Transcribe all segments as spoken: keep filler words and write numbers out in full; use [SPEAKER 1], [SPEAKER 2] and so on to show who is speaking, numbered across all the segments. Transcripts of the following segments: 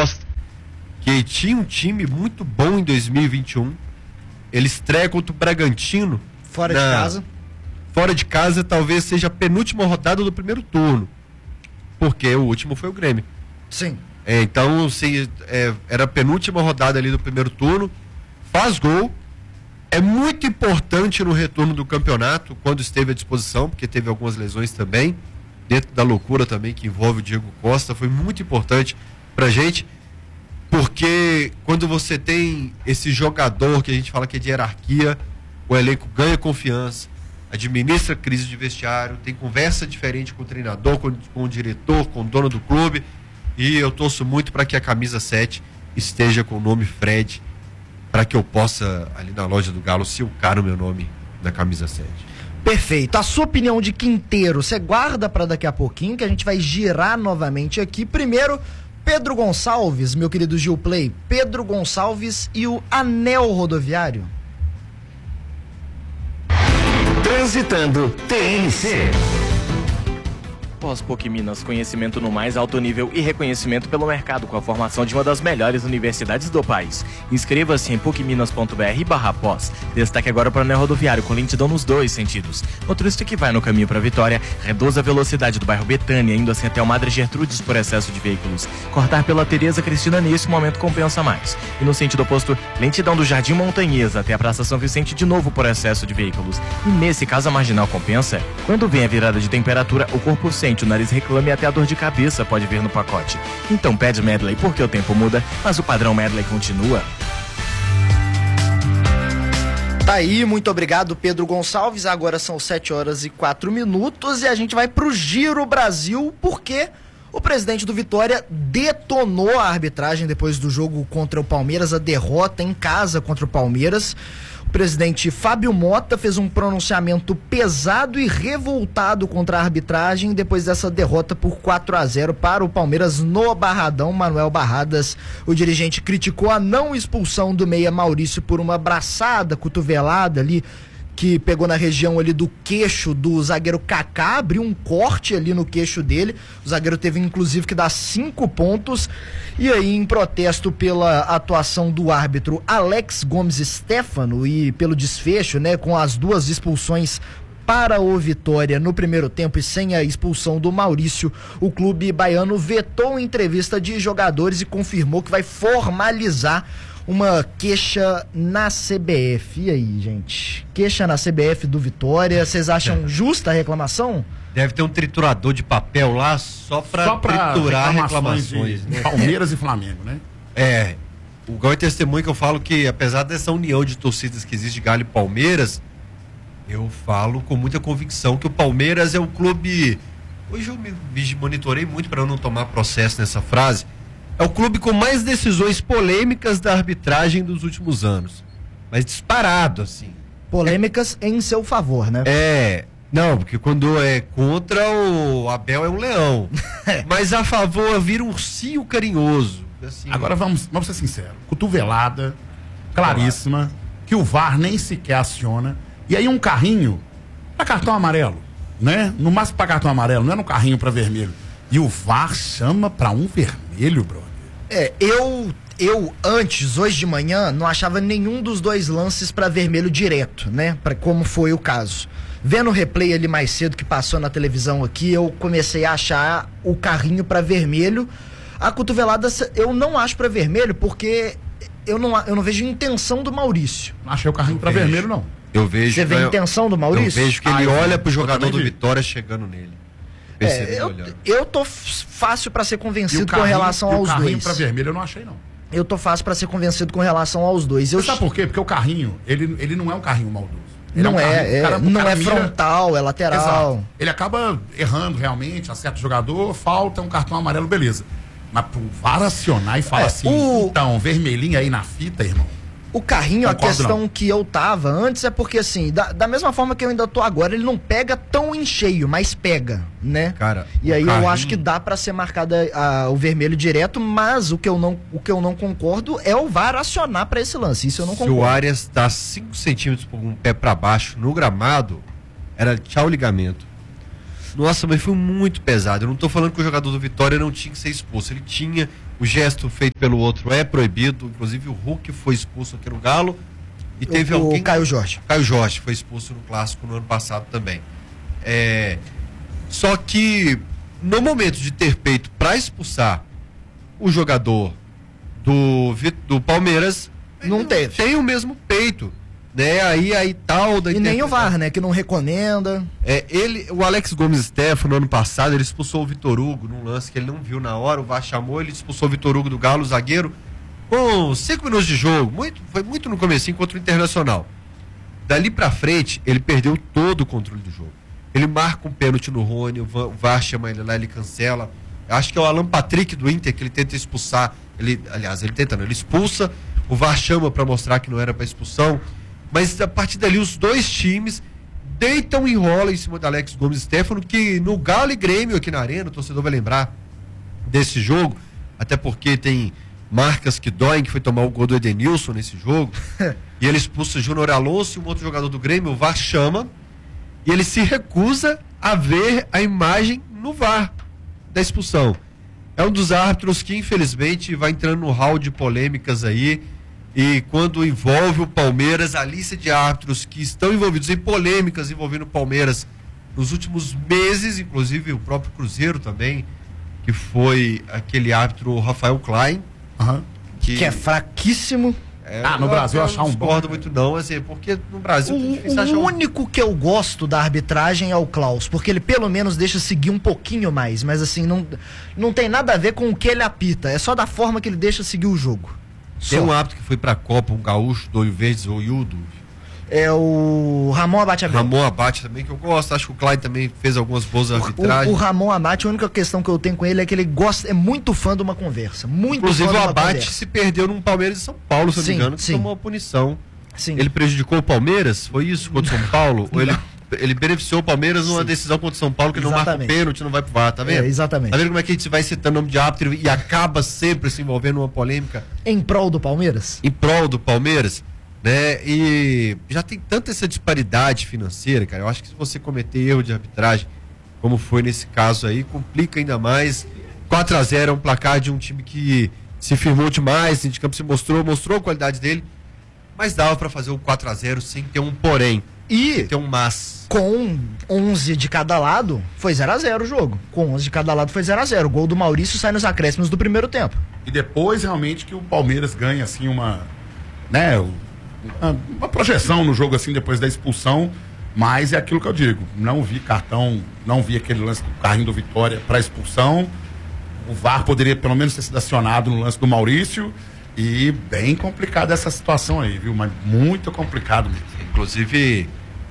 [SPEAKER 1] Costa, que tinha um time muito bom em dois mil e vinte e um. Ele estreia contra o Bragantino.
[SPEAKER 2] Fora
[SPEAKER 1] na...
[SPEAKER 2] de casa.
[SPEAKER 1] Fora de casa, talvez seja a penúltima rodada do primeiro turno. Porque o último foi o Grêmio.
[SPEAKER 2] Sim.
[SPEAKER 1] É, então, se, é, era a penúltima rodada ali do primeiro turno. Faz gol. É muito importante no retorno do campeonato, quando esteve à disposição, porque teve algumas lesões também. Dentro da loucura também que envolve o Diego Costa. Foi muito importante pra gente. Porque quando você tem esse jogador que a gente fala que é de hierarquia, o elenco ganha confiança, administra crise de vestiário, tem conversa diferente com o treinador, com, com o diretor, com o dono do clube, e eu torço muito para que a camisa sete esteja com o nome Fred, para que eu possa, ali na loja do Galo, silcar o meu nome na camisa sete.
[SPEAKER 2] Perfeito. A sua opinião de Quinteiro, você guarda para daqui a pouquinho, que a gente vai girar novamente aqui. Primeiro, Pedro Gonçalves, meu querido Gil Play, Pedro Gonçalves e o Anel Rodoviário.
[SPEAKER 3] Transitando T N C.
[SPEAKER 4] Pós-P U C Minas, conhecimento no mais alto nível e reconhecimento pelo mercado com a formação de uma das melhores universidades do país. Inscreva-se em pucminas.br barra pós. Destaque agora para o anel rodoviário com lentidão nos dois sentidos. Motorista que vai no caminho para Vitória, reduz a velocidade do bairro Betânia, indo assim até o Madre Gertrudes por excesso de veículos. Cortar pela Tereza Cristina nesse momento compensa mais. E no sentido oposto, lentidão do Jardim Montanhesa até a Praça São Vicente de novo por excesso de veículos. E nesse caso a marginal compensa. Quando vem a virada de temperatura, o corpo sente, o nariz reclama e até a dor de cabeça pode vir no pacote. Então pede Medley porque o tempo muda, mas o padrão Medley continua.
[SPEAKER 2] Tá aí, muito obrigado, Pedro Gonçalves. Agora são sete horas e quatro minutos e a gente vai pro Giro Brasil, porque o presidente do Vitória detonou a arbitragem depois do jogo contra o Palmeiras, a derrota em casa contra o Palmeiras. O presidente Fábio Mota fez um pronunciamento pesado e revoltado contra a arbitragem depois dessa derrota por quatro a zero para o Palmeiras no Barradão. Manuel Barradas, o dirigente, criticou a não expulsão do meia Maurício por uma braçada, cotovelada ali, que pegou na região ali do queixo do zagueiro Kaká, abriu um corte ali no queixo dele. O zagueiro teve inclusive que dar cinco pontos. E aí, em protesto pela atuação do árbitro Alex Gomes Stefano e pelo desfecho, né, com as duas expulsões para o Vitória no primeiro tempo e sem a expulsão do Maurício, o clube baiano vetou entrevista de jogadores e confirmou que vai formalizar uma queixa na C B F. E aí, gente? Queixa na C B F do Vitória. Vocês acham justa a reclamação?
[SPEAKER 1] Deve ter um triturador de papel lá só pra,
[SPEAKER 5] só pra
[SPEAKER 1] triturar
[SPEAKER 5] reclamações,
[SPEAKER 1] reclamações.
[SPEAKER 5] de
[SPEAKER 1] né?
[SPEAKER 5] Palmeiras e Flamengo, né?
[SPEAKER 1] É. O Galo é testemunho que eu falo que, apesar dessa união de torcidas que existe de Galo e Palmeiras, eu falo com muita convicção que o Palmeiras é o clube... Hoje eu me monitorei muito para eu não tomar processo nessa frase. É o clube com mais decisões polêmicas da arbitragem dos últimos anos. Mas disparado, assim.
[SPEAKER 2] Polêmicas é... em seu favor, né?
[SPEAKER 1] É. Não, porque quando é contra, o Abel é um leão. Mas a favor vira um ursinho carinhoso. Assim.
[SPEAKER 5] Agora vamos, vamos ser sinceros. Cotovelada, claríssima, que o V A R nem sequer aciona. E aí um carrinho para cartão amarelo, né? No máximo para cartão amarelo, não é no carrinho para vermelho. E o V A R chama para um vermelho, brother.
[SPEAKER 2] É, eu, eu antes, hoje de manhã, não achava nenhum dos dois lances para vermelho direto, né? Pra, como foi o caso. Vendo o replay ali mais cedo que passou na televisão aqui, eu comecei a achar o carrinho para vermelho. A cotovelada eu não acho para vermelho porque eu não, eu não vejo intenção do Maurício.
[SPEAKER 5] Não achei o carrinho para vermelho, não.
[SPEAKER 1] Eu vejo.
[SPEAKER 2] Você vê a intenção do Maurício?
[SPEAKER 1] Eu vejo que
[SPEAKER 5] ah,
[SPEAKER 1] ele
[SPEAKER 5] eu
[SPEAKER 1] olha
[SPEAKER 5] vi.
[SPEAKER 1] pro jogador do
[SPEAKER 5] vi.
[SPEAKER 1] Vitória chegando nele.
[SPEAKER 2] É, eu, eu tô fácil para ser convencido com relação aos
[SPEAKER 5] dois. O carrinho
[SPEAKER 2] dois.
[SPEAKER 5] para vermelho eu não achei, não.
[SPEAKER 2] Eu tô fácil para ser convencido com relação aos dois. Eu
[SPEAKER 5] Você sabe por quê? Porque o carrinho, ele, ele não é um carrinho maldoso. Ele
[SPEAKER 2] não
[SPEAKER 5] é, um
[SPEAKER 2] é,
[SPEAKER 5] carrinho,
[SPEAKER 2] é
[SPEAKER 5] cara,
[SPEAKER 2] não
[SPEAKER 5] cara
[SPEAKER 2] é
[SPEAKER 5] mira...
[SPEAKER 2] frontal, é lateral.
[SPEAKER 5] Exato. Ele acaba errando realmente, acerta o jogador, falta um cartão amarelo, beleza. Mas pro V A R acionar e falar
[SPEAKER 2] É,
[SPEAKER 5] assim,
[SPEAKER 2] o-
[SPEAKER 5] então, vermelhinho aí na fita, irmão.
[SPEAKER 2] O carrinho,
[SPEAKER 5] Concordo,
[SPEAKER 2] a questão
[SPEAKER 5] não.
[SPEAKER 2] que eu tava antes é porque, assim, da, da mesma forma que eu ainda tô agora, ele não pega tão em cheio, mas pega, né?
[SPEAKER 1] Cara,
[SPEAKER 2] e
[SPEAKER 1] o
[SPEAKER 2] aí
[SPEAKER 1] carrinho...
[SPEAKER 2] eu acho que dá pra ser marcada a, o vermelho direto, mas o que, eu não, o que eu não concordo é o V A R acionar pra esse lance. Isso eu não
[SPEAKER 1] Se
[SPEAKER 2] concordo.
[SPEAKER 1] o Arias dá cinco centímetros por um pé pra baixo no gramado, era tchau ligamento. Nossa, mas foi muito pesado. Eu não tô falando que o jogador do Vitória não tinha que ser expulso. Ele tinha, o gesto feito pelo outro é proibido, inclusive o Hulk foi expulso aqui no Galo e teve
[SPEAKER 2] o,
[SPEAKER 1] alguém...
[SPEAKER 2] O Caio Jorge.
[SPEAKER 1] Caio Jorge foi expulso no Clássico no ano passado também. É, só que no momento de ter peito para expulsar o jogador do, do Palmeiras,
[SPEAKER 2] não teve.
[SPEAKER 1] Tem o mesmo peito, né? Aí aí tal da
[SPEAKER 2] E nem o V A R, né? Que não recomenda.
[SPEAKER 1] É, ele, o Alex Gomes Stefano, no ano passado, ele expulsou o Vitor Hugo num lance que ele não viu na hora, o V A R chamou, ele expulsou o Vitor Hugo do Galo, o zagueiro, com cinco minutos de jogo, muito, foi muito no comecinho contra o Internacional. Dali pra frente, ele perdeu todo o controle do jogo. Ele marca um pênalti no Rony, o V A R chama ele lá, ele cancela. Acho que é o Alan Patrick do Inter que ele tenta expulsar, ele, aliás, ele tenta não, ele expulsa, o V A R chama pra mostrar que não era pra expulsão, mas a partir dali os dois times deitam e rolam em cima do Alex Gomes Stefano, que no Galo e Grêmio aqui na Arena, o torcedor vai lembrar desse jogo, até porque tem marcas que doem, que foi tomar o gol do Edenilson nesse jogo, e ele expulsa Júnior Alonso e um outro jogador do Grêmio, o V A R chama, e ele se recusa a ver a imagem no V A R da expulsão. É um dos árbitros que infelizmente vai entrando no hall de polêmicas aí, e quando envolve o Palmeiras, a lista de árbitros que estão envolvidos em polêmicas envolvendo o Palmeiras nos últimos meses, inclusive o próprio Cruzeiro também, que foi aquele árbitro Rafael Klein,
[SPEAKER 2] uhum. que... que é fraquíssimo.
[SPEAKER 5] É, ah, no eu, Brasil eu achar um bom.
[SPEAKER 1] Não discordo muito não, assim, porque no Brasil...
[SPEAKER 2] O, o achar único um... que eu gosto da arbitragem é o Klaus, porque ele pelo menos deixa seguir um pouquinho mais, mas assim, não, não tem nada a ver com o que ele apita, é só da forma que ele deixa seguir o jogo.
[SPEAKER 1] Tem
[SPEAKER 2] só.
[SPEAKER 1] um árbitro que foi pra Copa, um gaúcho do Olho Verdes, o Hildo.
[SPEAKER 2] É o Ramon Abate Abel.
[SPEAKER 1] Ramon Abate também, que eu gosto, acho que o Klein também fez algumas boas arbitragens.
[SPEAKER 2] O, o Ramon Abate, a única questão que eu tenho com ele é que ele gosta, é muito fã de uma conversa, muito
[SPEAKER 1] Inclusive
[SPEAKER 2] fã de uma
[SPEAKER 1] o Abate
[SPEAKER 2] conversa.
[SPEAKER 1] se perdeu num Palmeiras e São Paulo, se eu não me engano, que
[SPEAKER 2] sim.
[SPEAKER 1] tomou uma punição.
[SPEAKER 2] Sim.
[SPEAKER 1] Ele prejudicou o Palmeiras, foi isso, contra o São Paulo? Ou ele, ele beneficiou o Palmeiras numa sim. decisão contra o São Paulo, que ele
[SPEAKER 2] exatamente.
[SPEAKER 1] não marca o pênalti, não vai pro V A R, tá vendo?
[SPEAKER 2] É, exatamente.
[SPEAKER 1] Tá vendo como é que a gente vai citando o nome de árbitro e acaba sempre se envolvendo numa polêmica?
[SPEAKER 2] Em prol do Palmeiras?
[SPEAKER 1] Em prol do Palmeiras, né? E já tem tanta essa disparidade financeira, cara. Eu acho que se você cometer erro de arbitragem, como foi nesse caso aí, complica ainda mais. quatro a zero é um placar de um time que se firmou demais, o campo se mostrou, mostrou a qualidade dele, mas dava para fazer o quatro a zero sem ter um porém.
[SPEAKER 2] E
[SPEAKER 1] ter um mas.
[SPEAKER 2] Com onze de cada lado, foi zero a zero o jogo. Com onze de cada lado foi zero a zero. O gol do Maurício sai nos acréscimos do primeiro tempo.
[SPEAKER 5] E depois, realmente, que o Palmeiras ganha, assim, uma... né, uma, uma projeção no jogo, assim, depois da expulsão. Mas é aquilo que eu digo. Não vi cartão, não vi aquele lance do carrinho do Vitória para expulsão. O V A R poderia, pelo menos, ter sido acionado no lance do Maurício. E bem complicada essa situação aí, viu? Mas muito complicado mesmo.
[SPEAKER 1] Inclusive,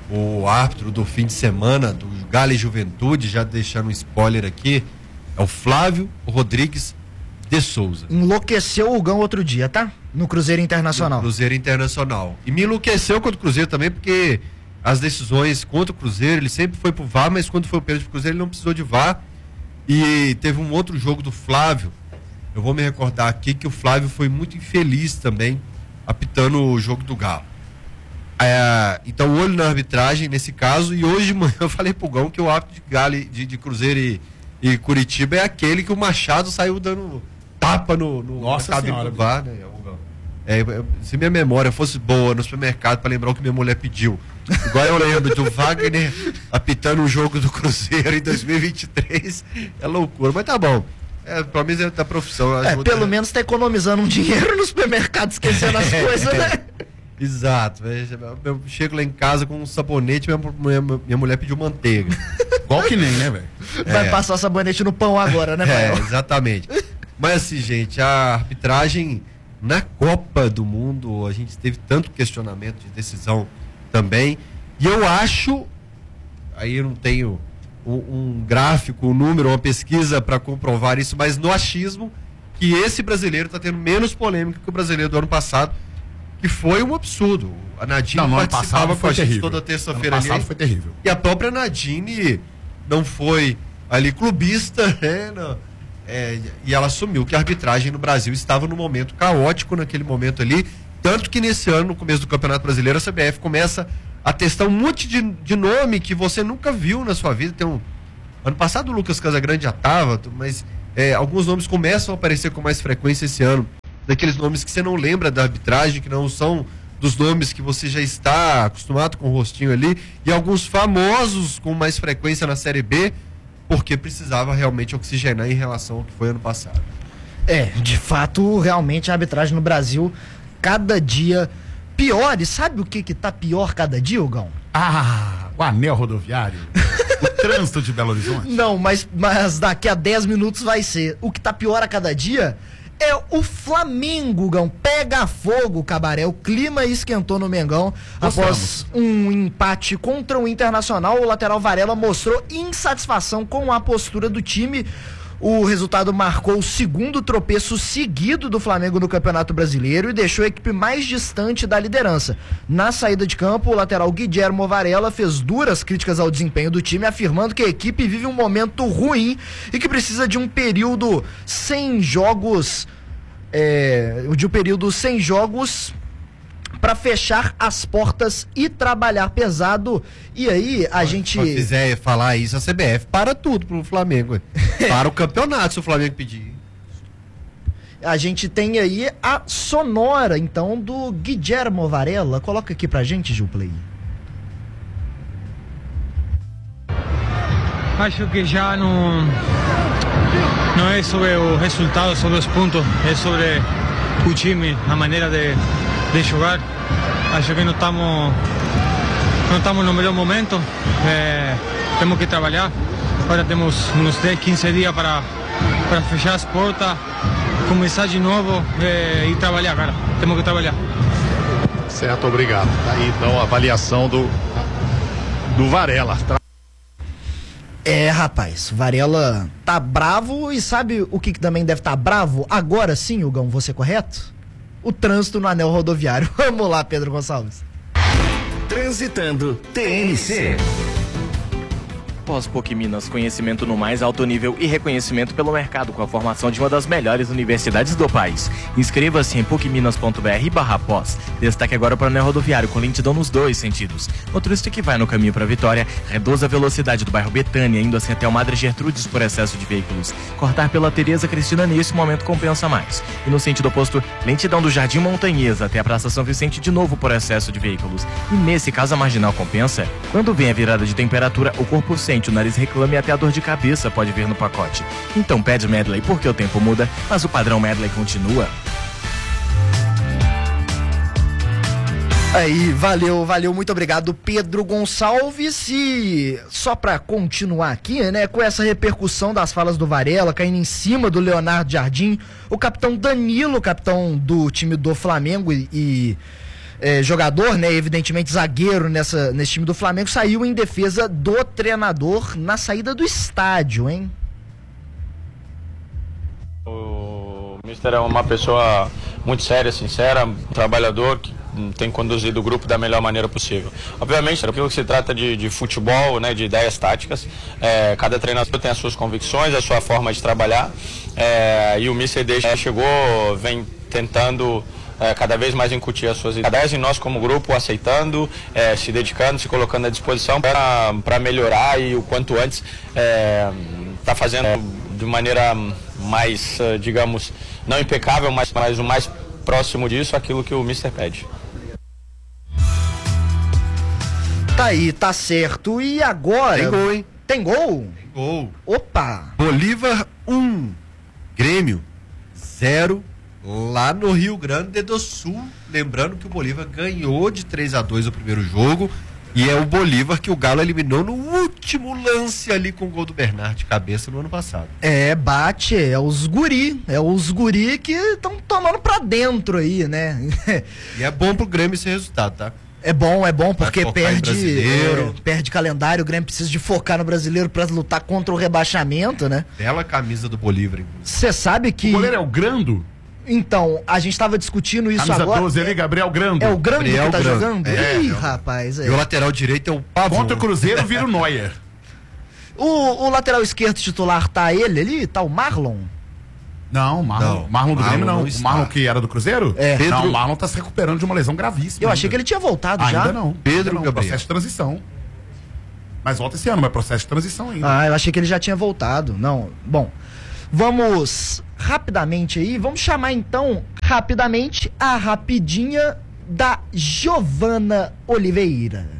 [SPEAKER 1] o árbitro do fim de semana do Galo e Juventude, já deixando um spoiler aqui, é o Flávio Rodrigues de Souza.
[SPEAKER 2] Enlouqueceu o Gão outro dia, tá? No Cruzeiro Internacional.
[SPEAKER 1] No Cruzeiro Internacional. E me enlouqueceu contra o Cruzeiro também, porque as decisões contra o Cruzeiro, ele sempre foi pro V A R, mas quando foi o pênalti pro Cruzeiro, ele não precisou de V A R. E teve um outro jogo do Flávio, eu vou me recordar aqui que o Flávio foi muito infeliz também, apitando o jogo do Galo. É, então, olho na arbitragem nesse caso, e hoje de manhã eu falei pro Gão que o árbitro de Galo, de, de Cruzeiro e, e Curitiba é aquele que o Machado saiu dando tapa no, no
[SPEAKER 5] Nossa senhora,
[SPEAKER 1] do V A R, né? É, se minha memória fosse boa no supermercado para lembrar o que minha mulher pediu, igual eu lembro do Wagner apitando o jogo do Cruzeiro em dois mil e vinte e três, é loucura, mas tá bom. É, pelo menos é da profissão.
[SPEAKER 2] É, pelo menos tá economizando um dinheiro no supermercado, esquecendo as coisas, né?
[SPEAKER 1] Exato. Eu chego lá em casa com um sabonete, minha, minha, minha mulher pediu manteiga.
[SPEAKER 5] Igual que nem, né, velho?
[SPEAKER 2] Vai
[SPEAKER 1] é.
[SPEAKER 2] passar sabonete no pão agora, né, pai?
[SPEAKER 1] É, exatamente. Mas assim, gente, a arbitragem na Copa do Mundo, a gente teve tanto questionamento de decisão também, e eu acho, aí eu não tenho um, um gráfico, um número, uma pesquisa para comprovar isso, mas no achismo, que esse brasileiro está tendo menos polêmica que o brasileiro do ano passado, que foi um absurdo. A Nadine
[SPEAKER 5] não,
[SPEAKER 1] participava com a gente
[SPEAKER 5] terrível.
[SPEAKER 1] toda terça-feira ali.
[SPEAKER 5] Ano passado foi terrível.
[SPEAKER 1] E a própria Nadine não foi ali clubista, né? Não. É, e ela assumiu que a arbitragem no Brasil estava num momento caótico naquele momento ali, tanto que nesse ano, no começo do Campeonato Brasileiro, a C B F começa a testar um monte de, de nome que você nunca viu na sua vida. Tem um, ano passado o Lucas Casagrande já estava, mas é, alguns nomes começam a aparecer com mais frequência esse ano, daqueles nomes que você não lembra da arbitragem, que não são dos nomes que você já está acostumado com o rostinho ali, e alguns famosos com mais frequência na Série B, porque precisava realmente oxigenar em relação ao que foi ano passado.
[SPEAKER 2] É, de fato, realmente a arbitragem no Brasil, cada dia pior. E sabe o que que tá pior cada dia, Hugão?
[SPEAKER 5] Ah, o anel rodoviário. O trânsito de Belo Horizonte.
[SPEAKER 2] Não, mas, mas daqui a dez minutos vai ser. O que tá pior a cada dia é o Flamengo, Hugão. Pega fogo, Cabaré. O clima esquentou no Mengão.
[SPEAKER 5] Gostamos.
[SPEAKER 2] Após um empate contra o Internacional, o lateral Varela mostrou insatisfação com a postura do time. O resultado marcou o segundo tropeço seguido do Flamengo no Campeonato Brasileiro e deixou a equipe mais distante da liderança. Na saída de campo, o lateral Guilhermo Varela fez duras críticas ao desempenho do time, afirmando que a equipe vive um momento ruim e que precisa de um período sem jogos, é, de um período sem jogos para fechar as portas e trabalhar pesado. E aí a
[SPEAKER 1] Se
[SPEAKER 2] gente...
[SPEAKER 1] Se quiser falar isso, a C B F para tudo pro Flamengo. ué. Para o campeonato, se o Flamengo pedir.
[SPEAKER 2] A gente tem aí a sonora, então, do Guilhermo Varela. Coloca aqui pra gente, Gilplay.
[SPEAKER 6] Acho que já não, não é sobre o resultado, sobre os pontos, é sobre o time, a maneira de, de jogar. Acho que não estamos não estamos no melhor momento, é, temos que trabalhar. Agora temos uns dez, quinze dias para, para fechar as portas, começar de novo é, e trabalhar, cara. Temos que trabalhar.
[SPEAKER 7] Certo, obrigado. Tá aí então a avaliação do, do Varela.
[SPEAKER 2] É, rapaz, Varela tá bravo e sabe o que, que também deve estar tá bravo? Agora sim, Hugão, você correto? O trânsito no anel rodoviário. Vamos lá, Pedro Gonçalves.
[SPEAKER 3] Transitando T N C.
[SPEAKER 4] Pós PUC Minas, conhecimento no mais alto nível e reconhecimento pelo mercado com a formação de uma das melhores universidades do país. Inscreva-se em pucminas.br barra pós. Destaque agora para o anel rodoviário com lentidão nos dois sentidos. Motorista que vai no caminho para Vitória, reduz a velocidade do bairro Betânia, indo assim até o Madre Gertrudes por excesso de veículos. Cortar pela Tereza Cristina nesse momento compensa mais. E no sentido oposto, lentidão do Jardim Montanhesa até a Praça São Vicente de novo por excesso de veículos. E nesse caso a marginal compensa. Quando vem a virada de temperatura, o corpo sente, o nariz reclama e até a dor de cabeça pode vir no pacote. Então pede Medley porque o tempo muda, mas o padrão Medley continua.
[SPEAKER 2] Aí, valeu, valeu, muito obrigado, Pedro Gonçalves. E só pra continuar aqui, né, com essa repercussão das falas do Varela, caindo em cima do Leonardo Jardim, o capitão Danilo, capitão do time do Flamengo e... e É, jogador, né, evidentemente zagueiro nessa, nesse time do Flamengo, saiu em defesa do treinador na saída do estádio, hein?
[SPEAKER 8] O Mister é uma pessoa muito séria, sincera, um trabalhador que tem conduzido o grupo da melhor maneira possível. Obviamente, aquilo que se trata de, de futebol, né, de ideias táticas, é, cada treinador tem as suas convicções, a sua forma de trabalhar, é, e o Mister desde chegou, vem tentando É, cada vez mais incutir as suas ideias e nós como grupo aceitando, é, se dedicando, se colocando à disposição para melhorar e o quanto antes é, tá fazendo de maneira mais, digamos, não impecável, mas, mas o mais próximo disso, aquilo que o Mister pede.
[SPEAKER 2] Tá aí, tá certo. E agora?
[SPEAKER 1] Tem gol, hein?
[SPEAKER 2] Tem gol?
[SPEAKER 1] Tem gol.
[SPEAKER 2] Opa!
[SPEAKER 1] Bolívar um, Grêmio zero. Lá no Rio Grande do Sul, lembrando que o Bolívar ganhou de três a dois o primeiro jogo e é o Bolívar que o Galo eliminou no último lance ali com o gol do Bernard de cabeça no ano passado.
[SPEAKER 2] É, bate, é os guri, é os guri que estão tomando pra dentro aí, né?
[SPEAKER 1] E é bom pro Grêmio esse resultado, tá?
[SPEAKER 2] É bom, é bom, porque
[SPEAKER 1] focar em
[SPEAKER 2] perde,
[SPEAKER 1] brasileiro.
[SPEAKER 2] é, perde calendário, o Grêmio precisa de focar no brasileiro pra lutar contra o rebaixamento, né?
[SPEAKER 1] Bela camisa do Bolívar, inclusive.
[SPEAKER 2] Você sabe que...
[SPEAKER 5] O goleiro é o Grando?
[SPEAKER 2] Então, a gente tava discutindo isso
[SPEAKER 5] Camisa
[SPEAKER 2] agora.
[SPEAKER 5] doze ali, Gabriel Grando.
[SPEAKER 2] É o Grando
[SPEAKER 1] Gabriel
[SPEAKER 2] que tá
[SPEAKER 1] Grando.
[SPEAKER 2] jogando?
[SPEAKER 1] É,
[SPEAKER 2] Ih,
[SPEAKER 1] é.
[SPEAKER 2] rapaz. É.
[SPEAKER 1] E o lateral direito é o Pavon.
[SPEAKER 5] Contra o Cruzeiro vira o Neuer.
[SPEAKER 2] O, o lateral esquerdo titular tá ele ali? Tá o Marlon?
[SPEAKER 5] Não, Marlon,
[SPEAKER 1] Não,
[SPEAKER 5] Marlon do
[SPEAKER 1] Marlon
[SPEAKER 5] Grêmio não.
[SPEAKER 1] não
[SPEAKER 5] O
[SPEAKER 1] está.
[SPEAKER 5] Marlon que era do Cruzeiro?
[SPEAKER 2] É.
[SPEAKER 5] Não,
[SPEAKER 1] Pedro-
[SPEAKER 5] o Marlon tá se recuperando de uma lesão gravíssima.
[SPEAKER 2] Eu achei
[SPEAKER 5] ainda.
[SPEAKER 2] que ele tinha voltado já.
[SPEAKER 5] Ainda não.
[SPEAKER 1] Pedro
[SPEAKER 5] Ainda não,
[SPEAKER 1] Gabriel.
[SPEAKER 5] processo de transição. Mas volta esse ano, mas processo de transição ainda.
[SPEAKER 2] Ah, eu achei que ele já tinha voltado. Não, bom. Vamos rapidamente aí, vamos chamar então rapidamente a rapidinha da Giovana Oliveira.